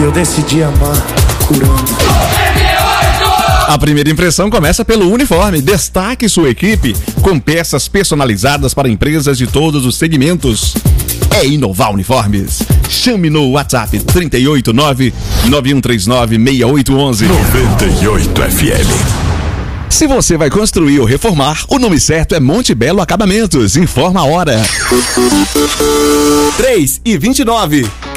E eu decidi amar curando. A primeira impressão começa pelo uniforme. Destaque sua equipe com peças personalizadas para empresas de todos os segmentos. É Inovar Uniformes. Chame no WhatsApp 389-9139-6811. 98 FM. Se você vai construir ou reformar, o nome certo é Monte Belo Acabamentos. Informa a hora. 3:29.